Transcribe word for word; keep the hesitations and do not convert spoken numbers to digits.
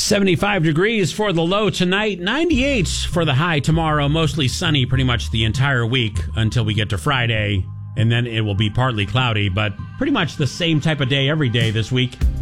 seventy-five degrees for the low tonight, ninety-eight for the high tomorrow. Mostly sunny pretty much the entire week until we get to Friday, and then it will be partly cloudy, but pretty much the same type of day every day this week.